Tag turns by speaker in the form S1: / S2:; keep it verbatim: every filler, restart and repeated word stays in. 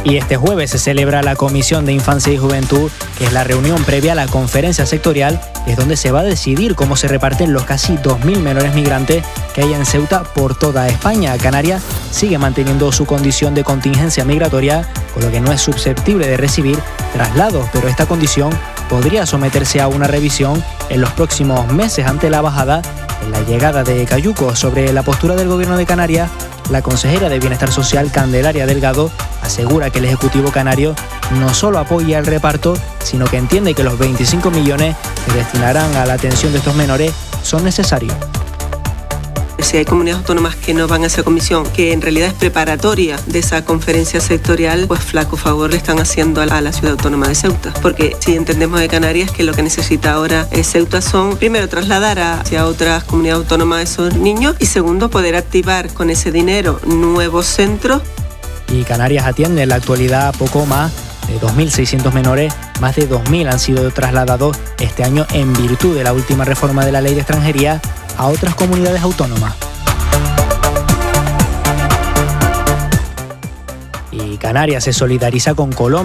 S1: Y este jueves se celebra la Comisión de Infancia y Juventud, que es la reunión previa a la conferencia sectorial, es donde se va a decidir cómo se reparten los casi dos mil menores migrantes que hay en Ceuta por toda España. Canarias sigue manteniendo su condición de contingencia migratoria, con lo que no es susceptible de recibir traslados, pero esta condición podría someterse a una revisión en los próximos meses ante la bajada en la llegada de cayucos. Sobre la postura del Gobierno de Canarias, la consejera de Bienestar Social, Candelaria Delgado, asegura que el Ejecutivo canario no solo apoya el reparto, sino que entiende que los veinticinco millones que destinarán a la atención de estos menores son necesarios.
S2: Si hay comunidades autónomas que no van a esa comisión, que en realidad es preparatoria de esa conferencia sectorial, pues flaco favor le están haciendo a la ciudad autónoma de Ceuta. Porque si entendemos de Canarias que lo que necesita ahora es Ceuta son, primero, trasladar hacia otras comunidades autónomas a esos niños y segundo, poder activar con ese dinero nuevos centros.
S1: Y Canarias atiende en la actualidad poco más de dos mil seiscientos menores, más de dos mil han sido trasladados este año en virtud de la última reforma de la Ley de Extranjería a otras comunidades autónomas. Y Canarias se solidariza con Colombia.